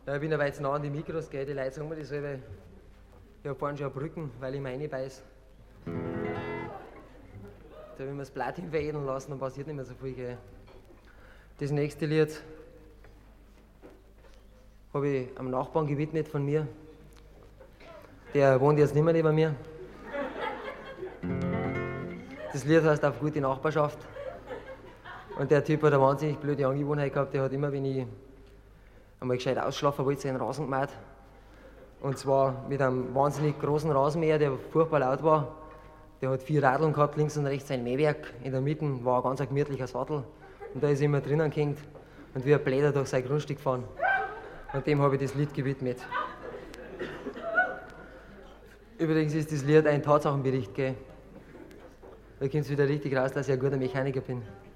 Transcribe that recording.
Ja, ich bin aber jetzt nah an die Mikros, gell? Die Leute sagen mir das so, weil ich habe vorhin schon eine Brücken, weil ich mir reinbeiß. Da habe ich mir das Platin veredeln lassen, dann passiert nicht mehr so viel, gell? Das nächste Lied habe ich am Nachbarn gewidmet von mir. Der wohnt jetzt nicht mehr neben mir. Das Lied heißt Auf gute Nachbarschaft. Und der Typ hat eine wahnsinnig blöde Angewohnheit gehabt, der hat immer, wenn ich einmal gescheit ausschlafen wollte, seinen Rasen gemäht. Und zwar mit einem wahnsinnig großen Rasenmäher, der furchtbar laut war. Der hat 4 Radeln gehabt, links und rechts ein Mähwerk. In der Mitte war ein ganz gemütlicher Sattel. Und da ist er immer drinnen gehängt und wie ein Bläder durch sein Grundstück gefahren. Und dem habe ich das Lied gewidmet. Übrigens ist das Lied ein Tatsachenbericht, gell? Da kommt es wieder richtig raus, dass ich ein guter Mechaniker bin.